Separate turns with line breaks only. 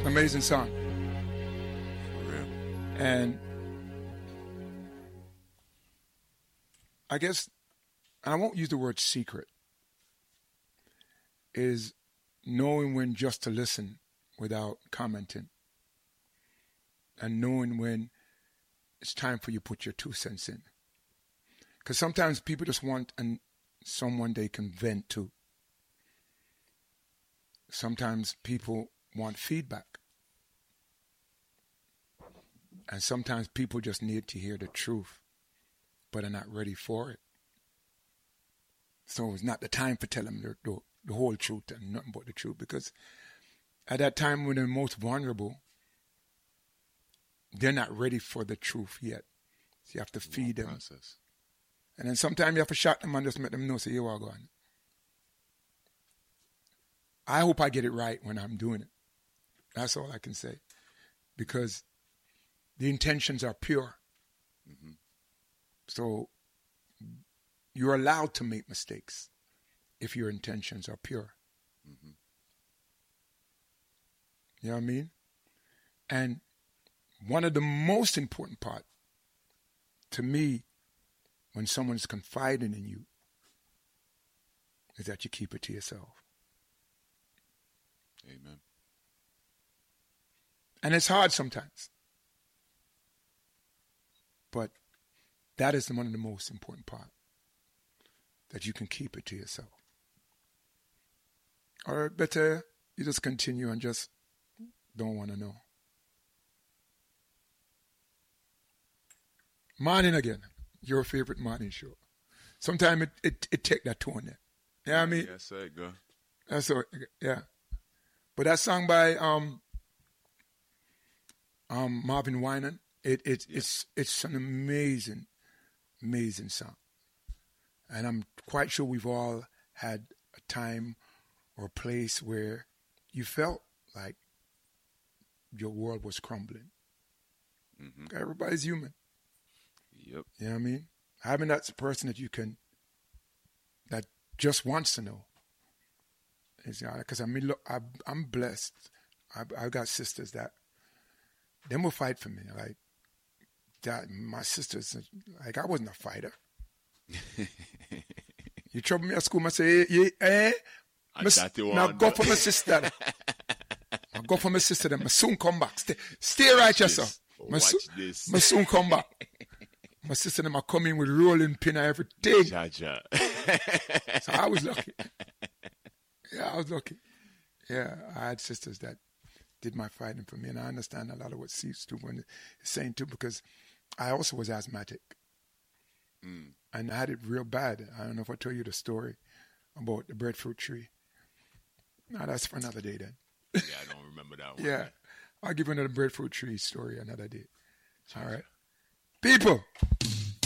Amazing song.
For real.
And I guess, and I won't use the word secret, is knowing when just to listen without commenting, and knowing when it's time for you to put your 2 cents in. Because sometimes people just want someone they can vent to. Sometimes people want feedback. And sometimes people just need to hear the truth, but are not ready for it. So it's not the time for telling them the whole truth and nothing but the truth, because at that time when they're most vulnerable, they're not ready for the truth yet. So you have to feed them.
Process.
And then sometimes you have to shock them and just make them know, say, you are going. I hope I get it right when I'm doing it. That's all I can say. Because the intentions are pure.
Mm-hmm.
So you're allowed to make mistakes if your intentions are pure.
Mm-hmm.
You know what I mean? And one of the most important part to me when someone's confiding in you is that you keep it to yourself.
Amen.
And it's hard sometimes. But that is one of the most important part, that you can keep it to yourself. Or better, you just continue and just don't want to know. Morning again, your favorite morning show. Sometimes it take that tone there. You know what I mean?
Yes, sir, go.
That's all, yeah. But that song by Marvin Winans, it's an amazing, amazing song. And I'm quite sure we've all had a time or a place where you felt like your world was crumbling.
Mm-hmm.
Everybody's human.
Yep.
You know what I mean? Having that person that just wants to know. Because I mean, look, I'm blessed. I've got sisters that them will fight for me. Like that, my sisters, like I wasn't a fighter. You trouble me at school, I say, now go for my sister. I go for my sister, then I soon come back. Stay right yourself.
Watch this.
I soon come back. My sister and I come in with rolling pin and everything.
Ja.
So I was lucky. Yeah, I was lucky. Yeah, I had sisters that did my fighting for me, and I understand a lot of what Steve's is saying too, because I also was asthmatic.
Mm.
And I had it real bad. I don't know if I told you the story about the breadfruit tree. No, that's for another day then.
Yeah, I don't remember that one.
Yeah, I'll give you another breadfruit tree story another day. All right. People,